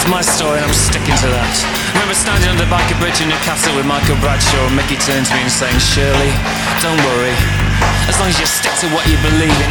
my story and I'm sticking to that. Remember standing on the Barker Bridge in Newcastle with Michael Bradshaw, and Mickey turned to me and saying, Shirley, don't worry, as long as you stick to what you believe in,